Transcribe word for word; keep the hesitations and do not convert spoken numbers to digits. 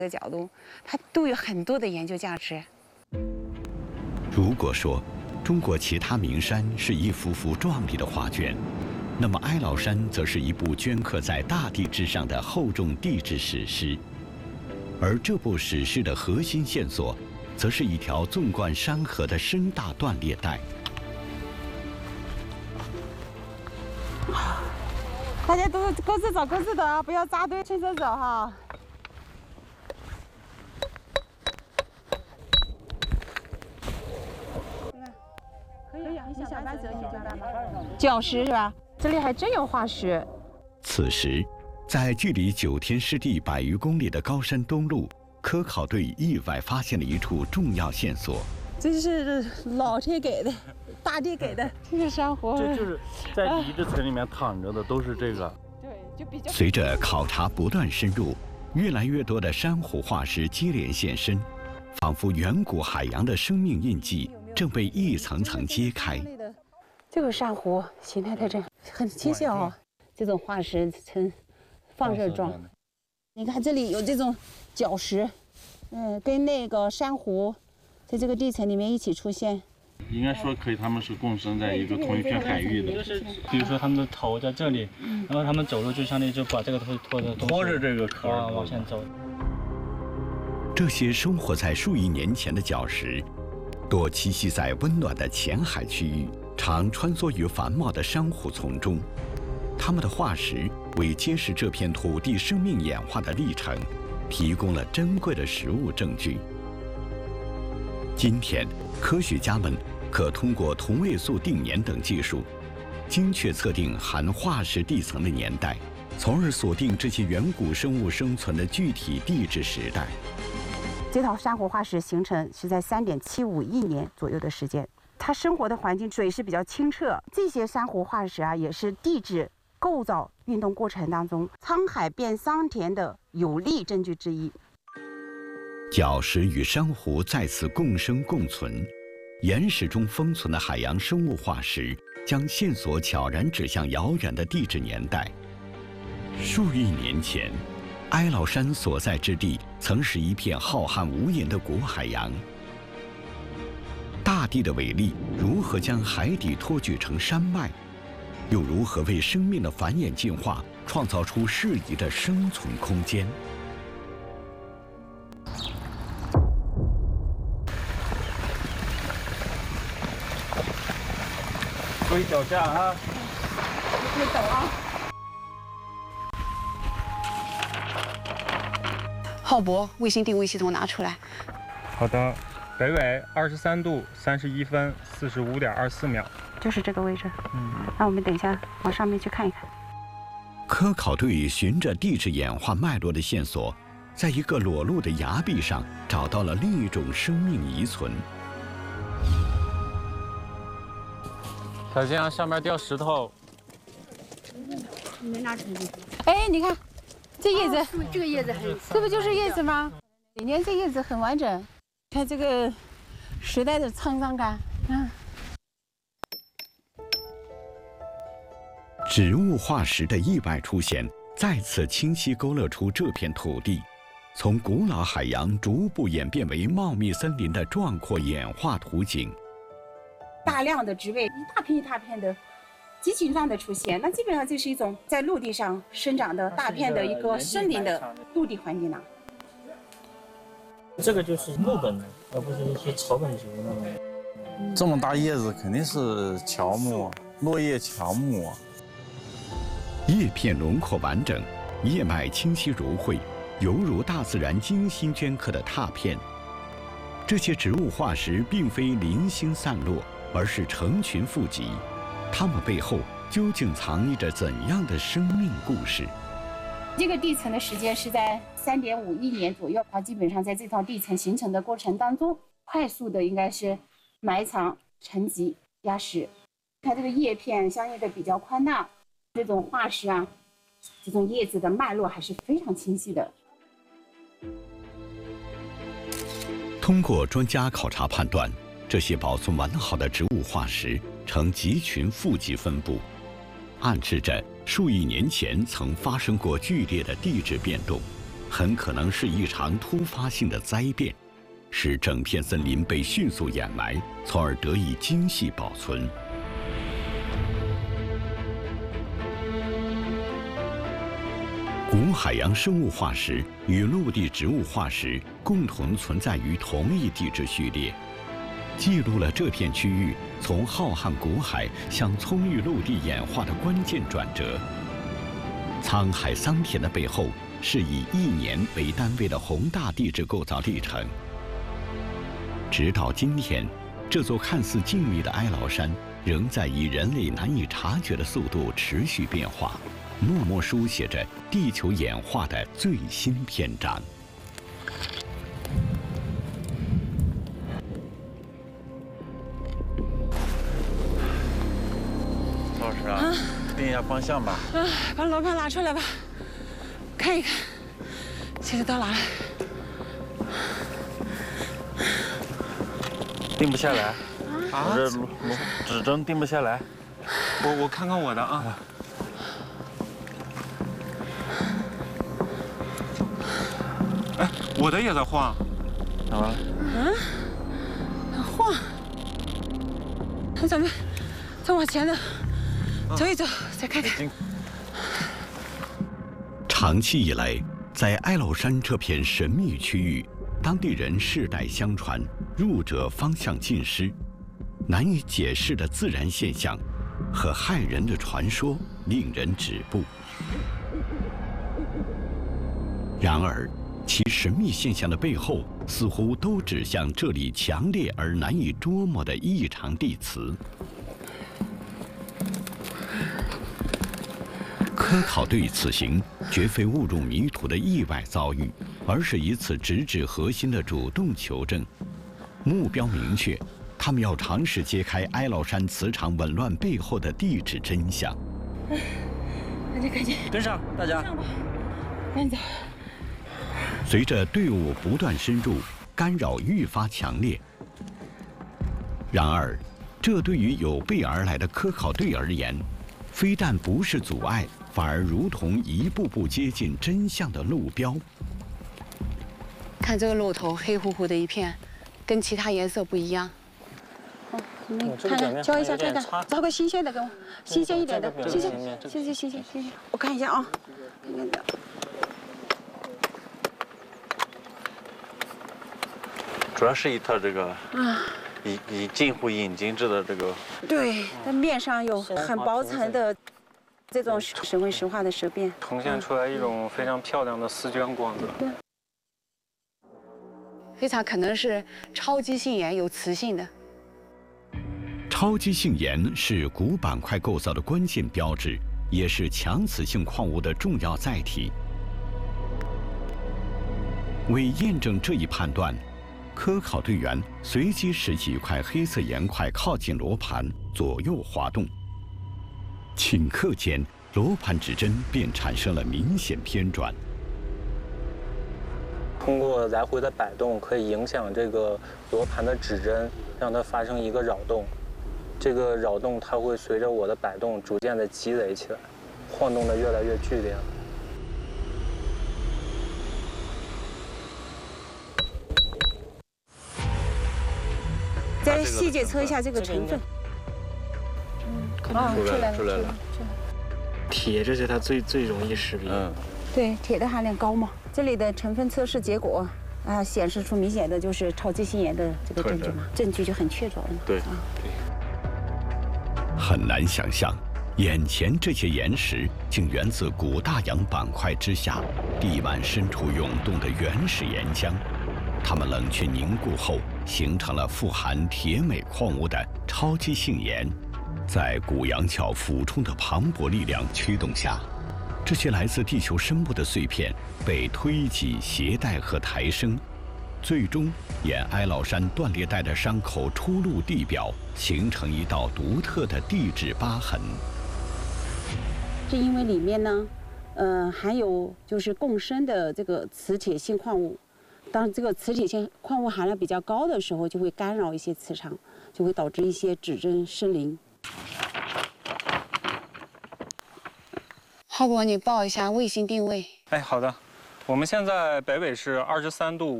的角度，它都有很多的研究价值。 如果说中国其他名山是一幅幅壮丽的画卷，那么哀牢山则是一部镌刻在大地之上的厚重地质史诗。而这部史诗的核心线索，则是一条纵贯山河的深大断裂带。 大家都各自走各自的啊，不要扎堆，趁着走哈。可以啊，你想搬走你就搬吧。角石是吧？这里还真有化石。 此时，在距离九天湿地百余公里的高山东麓，科考队意外发现了一处重要线索。 这是老天给的，大地给的，这是珊瑚。 这就是在遗址层里面躺着的，都是这个。 对，就比较。 随着考察不断深入，越来越多的珊瑚化石接连现身，仿佛远古海洋的生命印记正被一层层揭开。 这个珊瑚形态特征很清晰哦，这种化石呈放射状。你看这里有这种角石，嗯，跟那个珊瑚在这个地层里面一起出现。 应该说可以，他们是共生在一个同一片海域的。 就是比如说他们的头在这里，然后他们走路就相当于就把这个拖拖着拖着这个壳往往前走。 这些生活在数亿年前的角石，多栖息在温暖的浅海区域，常穿梭于繁茂的珊瑚丛中。它们的化石为揭示这片土地生命演化的历程，提供了珍贵的实物证据。今天，科学家们可通过同位素定年等技术，精确测定含化石地层的年代，从而锁定这些远古生物生存的具体地质时代。 这套珊瑚化石形成是在三点七五亿年左右的时间，它生活的环境水是比较清澈。这些珊瑚化石啊，也是地质构造运动过程当中沧海变桑田的有力证据之一。 角石与珊瑚在此共生共存，岩石中封存的海洋生物化石将线索悄然指向遥远的地质年代。数亿年前，哀牢山所在之地曾是一片浩瀚无垠的古海洋。大地的伟力如何将海底托举成山脉，又如何为生命的繁衍进化创造出适宜的生存空间？ 注意脚下哈， 别抖啊！ 浩博，卫星定位系统拿出来。 好的，北纬二十三度三十一分四十五点二四秒， 就是这个位置。 嗯， 那我们等一下往上面去看一看。 科考队循着地质演化脉络的线索，在一个裸露的崖壁上找到了另一种生命遗存。 小心啊，上面掉石头。 没拿出去。哎，你看，这叶子， 哦、这个叶子很， 这不就是叶子吗？里面这叶子很完整，看这个时代的沧桑感，嗯。 植物化石的意外出现，再次清晰勾勒出这片土地从古老海洋逐步演变为茂密森林的壮阔演化图景。 大量的植被，一大片一大片的集群状的出现，那基本上就是一种在陆地上生长的大片的一个森林的陆地环境了。 这个就是木本的，而不是一些草本植物。 这么大叶子肯定是乔木，落叶乔木。 叶片轮廓完整，叶脉清晰如绘，犹如大自然精心镌刻的拓片。这些植物化石并非零星散落，而是成群富集，它们背后究竟藏匿着怎样的生命故事？ 这个地层的时间是在三点五亿年左右，它基本上在这套地层形成的过程当中，快速的应该是埋藏、沉积、压实。看这个叶片相应的比较宽大，这种化石啊，这种叶子的脉络还是非常清晰的。 通过专家考察判断，这些保存完好的植物化石呈集群富集分布，暗示着数亿年前曾发生过剧烈的地质变动。 很可能是一场突发性的灾变，使整片森林被迅速掩埋，从而得以精细保存。古海洋生物化石与陆地植物化石共同存在于同一地质序列，记录了这片区域从浩瀚古海向葱郁陆地演化的关键转折。沧海桑田的背后，是以亿年为单位的宏大地质构造历程。直到今天，这座看似静谧的哀牢山，仍在以人类难以察觉的速度持续变化，默默书写着地球演化的最新篇章。 曹老师啊，啊定一下方向吧。 啊，把罗盘拿出来吧，看一看，现在到哪了？ 定不下来，啊，我这罗指针定不下来。 我我看看我的啊。哎，我的也在晃。 怎么了？ 嗯，晃。那咱们再往前的走一走，再看看。 长期以来，在哀牢山这片神秘区域，当地人世代相传，入者方向尽失，难以解释的自然现象和骇人的传说令人止步。然而，其神秘现象的背后，似乎都指向这里强烈而难以捉摸的异常地磁。科考队此行绝非误入迷途的意外遭遇，而是以此直指核心的主动求证。目标明确，他们要尝试揭开哀牢山磁场紊乱背后的地质真相。 赶紧赶紧跟上，大家。 上吧，赶紧走。 随着队伍不断深入，干扰愈发强烈。然而，这对于有备而来的科考队而言，非但不是阻碍，反而如同一步步接近真相的路标。 看这个路头黑乎乎的一片，跟其他颜色不一样。哦，你们看看，教一下看看，找个新鲜的给我，新鲜一点的，新鲜，新鲜，新鲜，新鲜。我看一下啊，看看的。 主要是一套这个啊，以以近乎引经质的这个。 对，它面上有很薄层的这种石纹石化的石变， 呈现出来一种非常漂亮的丝绢光泽。 对， 非常可能是超基性岩有磁性的。 超基性岩是古板块构造的关键标志，也是强磁性矿物的重要载体。为验证这一判断，科考队员随机拾起一块黑色岩块，靠近罗盘，左右滑动。顷刻间，罗盘指针便产生了明显偏转。 通过来回的摆动，可以影响这个罗盘的指针，让它发生一个扰动。这个扰动它会随着我的摆动逐渐的积累起来，晃动的越来越剧烈。 再细节测一下这个成分。 嗯， 啊，出来了，出来了。 铁这是它最最容易识别。嗯， 对，铁的含量高嘛。这里的成分测试结果啊，显示出明显的就是超基性岩的这个证据嘛，证据就很确凿了。 对啊， 很难想象，眼前这些岩石竟源自古大洋板块之下地幔深处涌动的原始岩浆。它们冷却凝固后，形成了富含铁镁矿物的超基性岩。在古洋桥俯冲的磅礴力量驱动下，这些来自地球深部的碎片被推挤、携带和抬升，最终沿哀牢山断裂带的伤口出入地表，形成一道独特的地质疤痕。 是因为里面呢，呃，含有就是共生的这个磁铁性矿物。当这个磁铁性矿物含量比较高的时候，就会干扰一些磁场，就会导致一些指针失灵。 浩博，你报一下卫星定位。 哎，好的， 我们现在北纬是二十三度